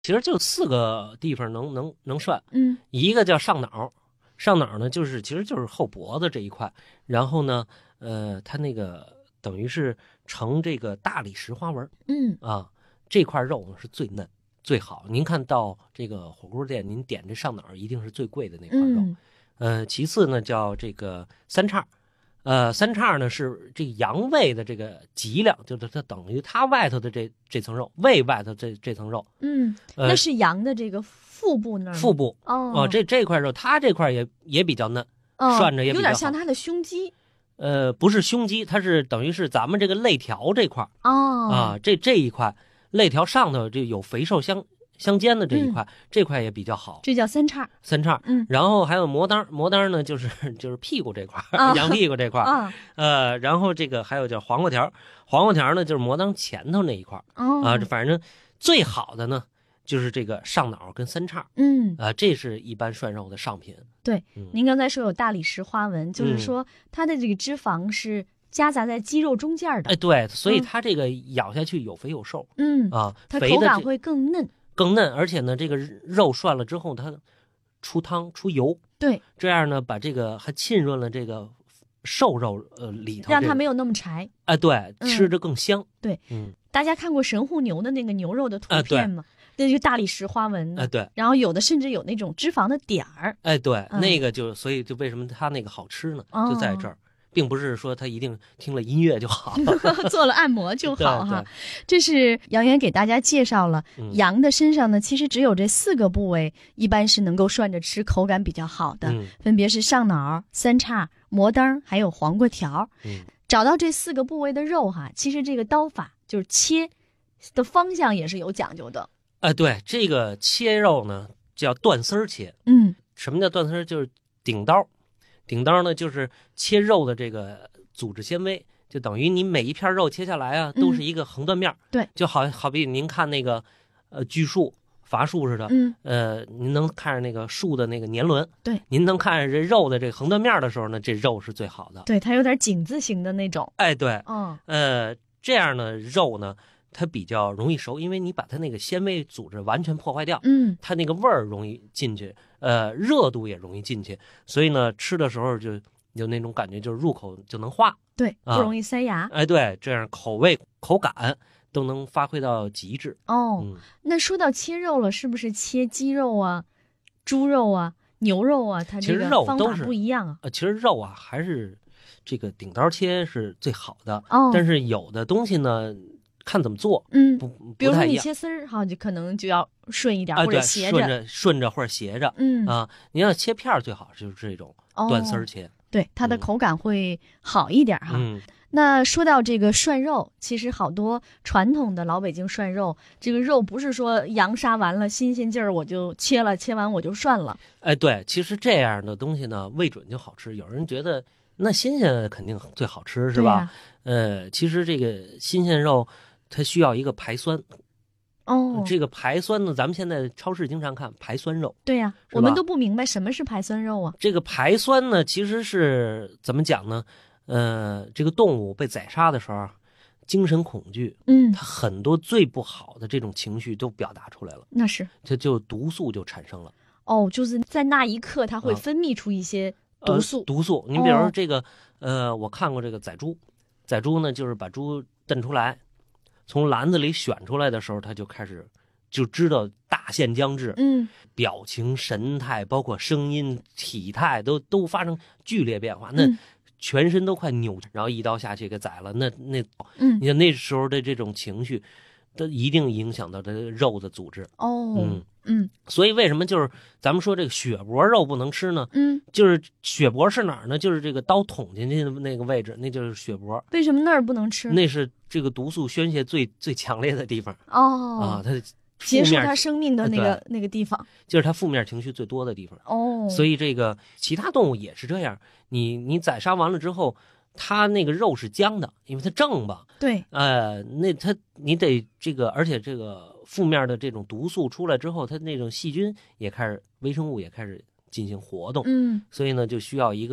其实就4个地方能涮。 嗯一个叫上脑，上脑呢其实就是后脖子这一块，然后呢，它那个等于是呈这个大理石花纹嗯啊，这块肉呢是最嫩最好。您看到这个火锅店，您点这上脑一定是最贵的那块肉。其次呢叫这个三叉。三叉呢是这个羊胃的这个脊梁，就是它等于它外头的这层肉，胃外头这层肉。 那是羊的这个腹部那儿。 腹部这块肉，它这块也比较嫩，涮着也比较好， 有点像它的胸肌。 不是胸肌，它是等于是咱们这个肋条这块这一块肋条上头就有肥瘦相间的这一块，这块也比较好， 这叫三叉。 然后还有磨裆呢，就是屁股这块，羊屁股这块然后这个还有叫黄瓜条呢，就是磨裆前头那一块反正最好的呢就是这个上脑跟三叉这是一般涮肉的上品。 对，您刚才说有大理石花纹，就是说它的这个脂肪是夹杂在肌肉中间的。 对，所以它这个咬下去有肥有瘦它口感会更嫩， 而且呢这个肉涮了之后它出汤出油， 对， 这样呢把这个还浸润了这个瘦肉里头， 让它没有那么柴对，吃着更香。 对，大家看过神户牛的那个牛肉的图片吗？那就大理石花纹的对， 然后有的甚至有那种脂肪的点儿对，那个所以就为什么它那个好吃呢就在这儿，并不是说他一定听了音乐就好做了按摩就好哈。这是杨元给大家介绍了羊的身上呢其实只有这4个部位一般是能够涮着吃，口感比较好的分别是上脑、三叉、磨裆还有黄瓜条找到这4个部位的肉其实这个刀法就是切的方向也是有讲究的对，这个切肉呢叫断丝切。什么叫断丝？就是顶刀呢就是切肉的这个组织纤维，就等于你每一片肉切下来都是一个横断面。 对， 就好比您看那个锯树伐树似的您能看着那个树的那个年轮， 对， 您能看着这肉的这个横断面的时候呢，这肉是最好的。 对，它有点井字形的那种。 对，这样的肉呢它比较容易熟，因为你把它那个纤维组织完全破坏掉它那个味儿容易进去，热度也容易进去，所以呢吃的时候就有那种感觉，就是入口就能化。 对，不容易塞牙。 对，这样口味口感都能发挥到极致。 那说到切肉了，是不是切鸡肉啊、猪肉啊、牛肉啊，它这个方法不一样其实肉还是这个顶刀切是最好的但是有的东西呢看怎么做比如说你切丝儿就可能就要顺一点或者斜着， 顺着或者斜着你要切片最好就是这种断丝切对，它的口感会好一点那说到这个涮肉，其实好多传统的老北京涮肉，这个肉不是说羊杀完了新鲜劲儿我就切了，切完我就涮了对，其实这样的东西呢未准就好吃。有人觉得那新鲜肯定最好吃是吧其实这个新鲜肉它需要一个排酸这个排酸呢咱们现在超市经常看排酸肉。 对呀我们都不明白什么是排酸肉这个排酸呢其实是怎么讲呢这个动物被宰杀的时候精神恐惧它很多最不好的这种情绪都表达出来了， 那是它就毒素就产生了就是在那一刻它会分泌出一些毒素你比如说这个我看过这个宰猪呢就是把猪蹬出来从篮子里选出来的时候它就开始就知道大限将至表情神态包括声音体态都发生剧烈变化那全身都快扭，然后一刀下去给宰了，那你看那时候的这种情绪它一定影响到这个肉的组织所以为什么就是咱们说这个血脖肉不能吃呢就是血脖是哪儿呢？就是这个刀捅进去的那个位置，那就是血脖。 为什么那儿不能吃？ 那是这个毒素宣泄最强烈的地方它结束他生命的那个地方， 就是他负面情绪最多的地方所以这个其他动物也是这样，你宰杀完了之后它那个肉是僵的，因为它正吧对那你得这个而且这个负面的这种毒素出来之后它那种细菌也开始微生物也开始进行活动所以呢就需要一个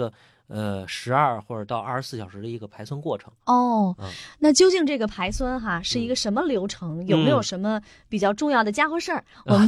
12或者到24小时的一个排酸过程。 那究竟这个排酸是一个什么流程？有没有什么比较重要的家伙事儿？我们